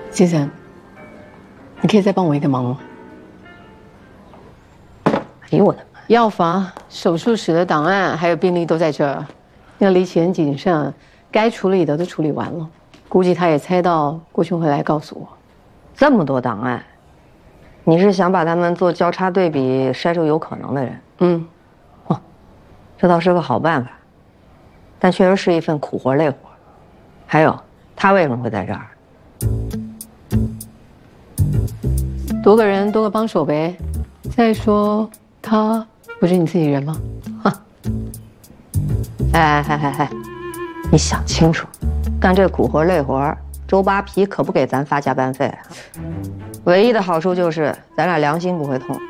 先生，你可以再帮我一个忙吗？ 哎呦我的妈！ 药房、手术室的档案还有病历都在这儿，那李启恩谨慎，该处理的都处理完了，估计他也猜到郭兄会来告诉我。 这么多档案，你是想把他们做交叉对比，筛出有可能的人？ 嗯， 哦，这倒是个好办法，但确实是一份苦活累活。还有，他为什么会在这儿？ 多个人多个帮手呗。再说，他不是你自己人吗？ 哼！哎，你想清楚，干这苦活累活，周扒皮可不给咱发加班费。唯一的好处就是咱俩良心不会痛。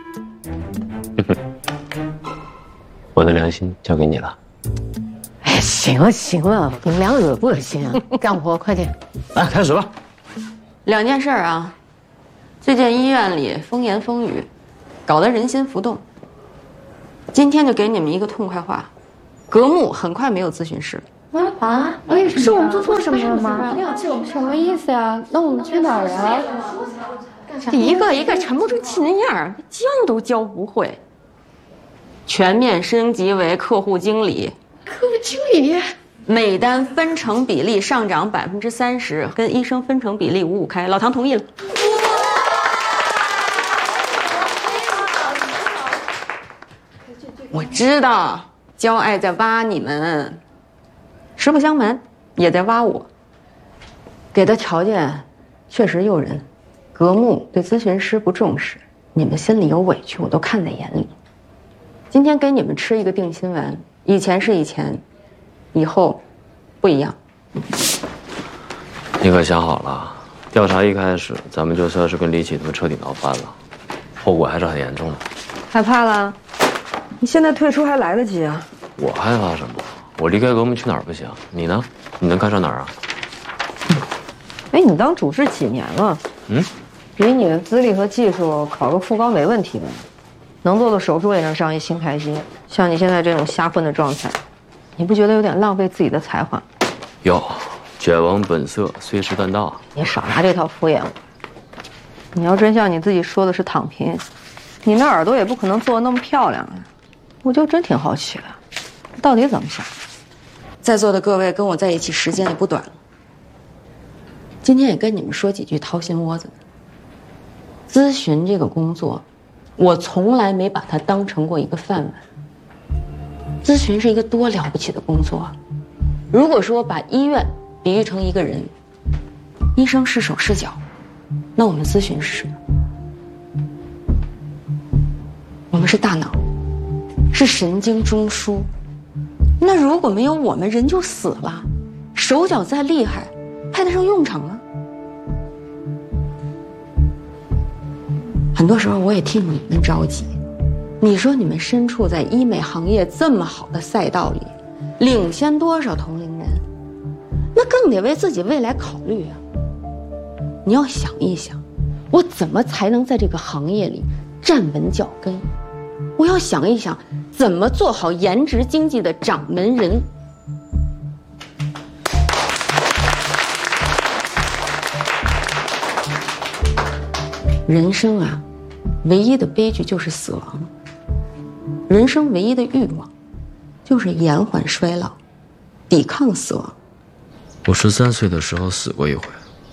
我的良心交给你了。 哎，行了行了，你们俩恶不恶心啊？干活快点！ 来，开始吧。 2件事啊，最近医院里风言风语，搞得人心浮动。今天就给你们一个痛快话，格木很快没有咨询室。 啊？为什么？是我们做错什么了吗？什么意思呀？那我们去哪儿啊？ 一个一个沉不住气那样，教都教不会。全面升级为客户经理。 客户经理？ 每单分成比例上涨30%，跟医生分成比例5-5开。老唐同意了。我知道焦爱在挖你们，实不相瞒，也在挖我。给的条件确实诱人，格木对咨询师不重视，你们心里有委屈，我都看在眼里。今天给你们吃一个定心丸，以前是以前，以后不一样。 你可想好了？调查一开始，咱们就算是跟李启他们彻底闹翻了，后果还是很严重的。 害怕了？你现在退出还来得及啊！ 我害怕什么？我离开格木去哪儿不行？你呢？你能看上哪儿啊？ 哎，你当主治几年了？以你的资历和技术，考个副高没问题的。能做的手术也能上一新台阶。像你现在这种瞎混的状态，你不觉得有点浪费自己的才华？ 有，卷王本色，虽迟但到。 你少拿这套敷衍我。你要真像你自己说的是躺平，你那耳朵也不可能做得那么漂亮啊。我就真挺好奇的，到底怎么想？ 在座的各位跟我在一起时间也不短了，今天也跟你们说几句掏心窝子的。咨询这个工作，我从来没把它当成过一个饭碗。咨询是一个多了不起的工作。如果说把医院比喻成一个人，医生是手是脚，那我们咨询是什么？我们是大脑，是神经中枢。那如果没有我们，人就死了，手脚再厉害，派得上用场吗？很多时候我也替你们着急。你说你们身处在医美行业这么好的赛道里，领先多少同龄人？那更得为自己未来考虑啊！你要想一想，我怎么才能在这个行业里站稳脚跟？我要想一想，怎么做好颜值经济的掌门人。人生啊，唯一的悲剧就是死亡。人生唯一的欲望，就是延缓衰老，抵抗死亡。 我13岁的时候死过一回。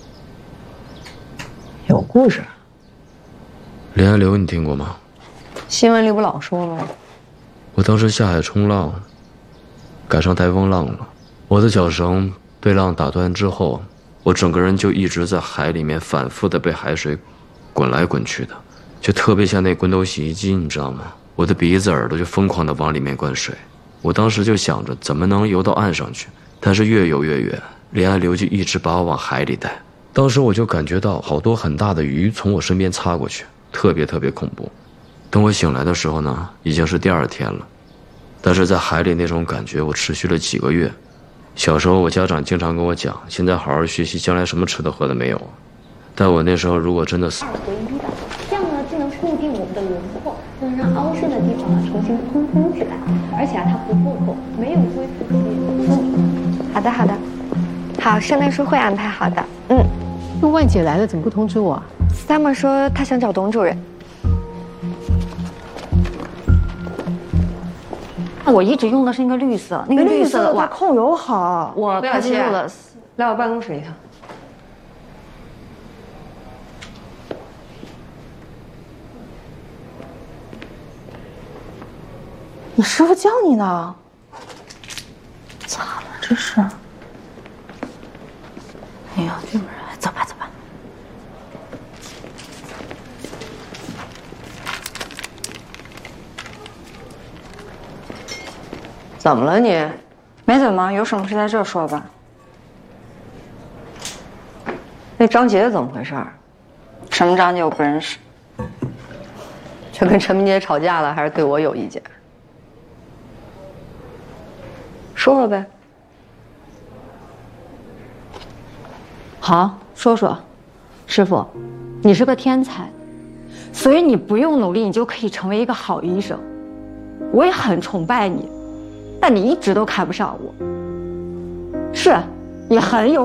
有故事。 林安流你听过吗？ 新闻里不老说吗？ 我当时下海冲浪，赶上台风浪了，我的脚绳被浪打断之后，我整个人就一直在海里面反复的被海水滚来滚去的，就特别像那滚筒洗衣机，你知道吗？我的鼻子耳朵就疯狂的往里面灌水。我当时就想着怎么能游到岸上去，但是越游越远，林安流就一直把我往海里带。当时我就感觉到好多很大的鱼从我身边擦过去，特别恐怖。等我醒来的时候呢，已经是第2天了，但是在海里那种感觉我持续了几个月。小时候我家长经常跟我讲，现在好好学习，将来什么吃的喝的没有。但我那时候如果真的死 2:1的，这样呢就能固定我们的轮廓，能让凹陷的地方呢重新通风起来，而且它不复口，没有恢复期。 好的，好，圣诞树会安排好的。 那万姐来了，怎么不通知我啊？ Summer 说她想找董主任。 我一直用的是那个绿色，那个绿色的哇， 控油好。 我快进入了。 来我办公室一趟。 你师傅叫你呢。咋了这是？哎呀，这种人，走吧走吧。 怎么了你？ 没怎么，有什么事在这说吧。 那张杰怎么回事？ 什么张杰我不认识。 这跟陈明杰吵架了，还是对我有意见？说说呗。 好，说说，师傅，你是个天才，所以你不用努力，你就可以成为一个好医生。我也很崇拜你。 但你一直都看不上我，是，你很有